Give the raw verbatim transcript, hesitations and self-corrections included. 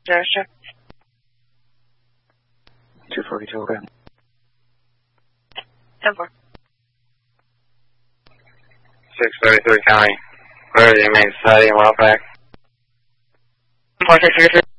Sure, sure. two forty-two, okay. ten four. six thirty-three County. Where are the main society in Wildpack? four six three three.